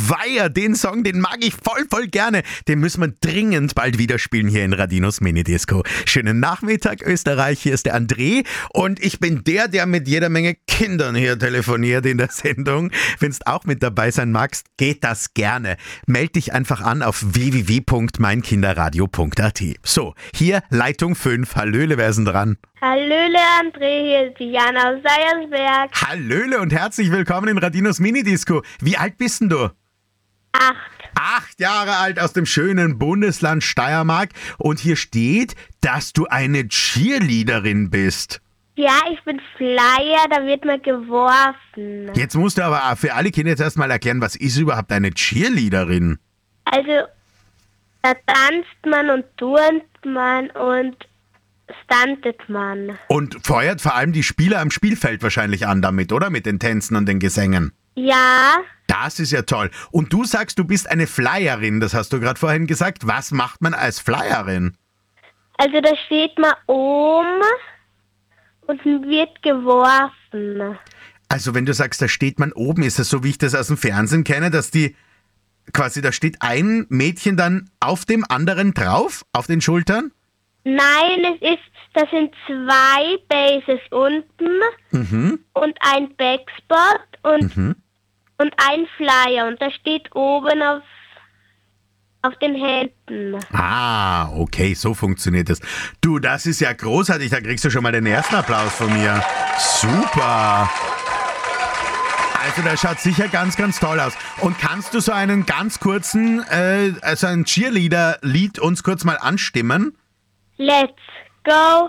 Weiher, den Song, den mag ich voll gerne. Den müssen wir dringend bald wieder spielen hier in Radinos Minidisco. Schönen Nachmittag, Österreich. Hier ist der André und ich bin der mit jeder Menge Kindern hier telefoniert in der Sendung. Wenn du auch mit dabei sein magst, geht das gerne. Meld dich einfach an auf www.meinkinderradio.at. So, hier Leitung 5. Hallöle, wer ist denn dran? Hallöle André, hier ist die Jana aus Seiersberg. Hallöle und herzlich willkommen in Radinos Minidisco. Wie alt bist denn du? 8. 8 Jahre alt aus dem schönen Bundesland Steiermark. Und hier steht, dass du eine Cheerleaderin bist. Ja, ich bin Flyer, da wird man geworfen. Jetzt musst du aber für alle Kinder jetzt erstmal erklären, was ist überhaupt eine Cheerleaderin? Also, da tanzt man und turnt man und stuntet man. Und feuert vor allem die Spieler am Spielfeld wahrscheinlich an damit, oder? Mit den Tänzen und den Gesängen. Ja, Das ist ja toll. Und du sagst, du bist eine Flyerin, das hast du gerade vorhin gesagt. Was macht man als Flyerin? also da steht man oben und wird geworfen. Also wenn du sagst, da steht man oben, ist das so, wie ich das aus dem Fernsehen kenne, dass die quasi, da steht ein Mädchen dann auf dem anderen drauf, auf den Schultern? Nein, das sind 2 Bases unten und ein Backspot und ein Flyer und da steht oben auf den Händen. Ah, okay, so funktioniert das. Du, das ist ja großartig, da kriegst du schon mal den ersten Applaus von mir. Super. Also das schaut sicher ganz, ganz toll aus. Und kannst du so einen ganz kurzen, also ein Cheerleader-Lied uns kurz mal anstimmen? Let's go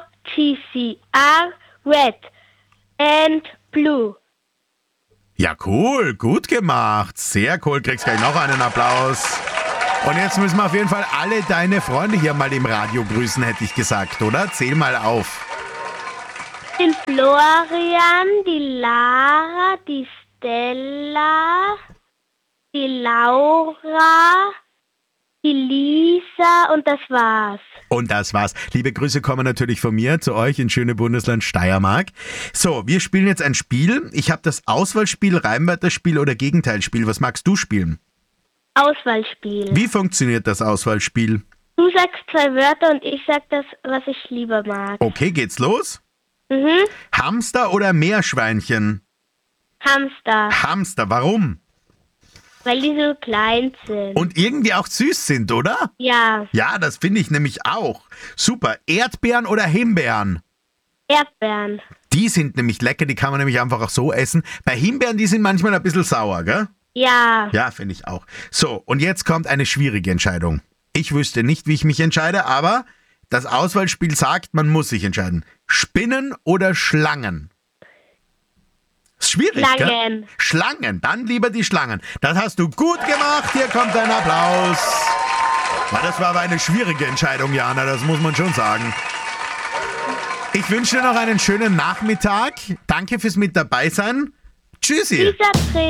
TCR Red and Blue. Ja, cool, gut gemacht. Sehr cool, kriegst gleich noch einen Applaus. Und jetzt müssen wir auf jeden Fall alle deine Freunde hier mal im Radio grüßen, hätte ich gesagt, oder? Zähl mal auf. Den Florian, die Lara, die Stella, die Laura, die Lisa und das war's. Und das war's. Liebe Grüße kommen natürlich von mir zu euch in schöne Bundesland Steiermark. So, wir spielen jetzt ein Spiel. Ich habe das Auswahlspiel, Reimwörterspiel oder Gegenteilspiel. Was magst du spielen? Auswahlspiel. Wie funktioniert das Auswahlspiel? Du sagst 2 Wörter und ich sag das, was ich lieber mag. Okay, geht's los? Hamster oder Meerschweinchen? Hamster, Hamster, warum? weil die so klein sind. Und irgendwie auch süß sind, oder? Ja, Ja, das finde ich nämlich auch. Super. Erdbeeren oder Himbeeren? Erdbeeren. Die sind nämlich lecker, die kann man nämlich einfach auch so essen. Bei Himbeeren, die sind manchmal ein bisschen sauer, gell? Ja, Ja, finde ich auch. So, und jetzt kommt eine schwierige Entscheidung. Ich wüsste nicht, wie ich mich entscheide, aber das Auswahlspiel sagt, man muss sich entscheiden. Spinnen oder Schlangen? Ist schwierig, Schlangen. Gell? Schlangen, dann lieber die Schlangen. Das hast du gut gemacht, hier kommt ein Applaus. Das war aber eine schwierige Entscheidung, Jana, das muss man schon sagen. Ich wünsche dir noch einen schönen Nachmittag. Danke fürs mit dabei sein. Tschüssi. dieser Dreh.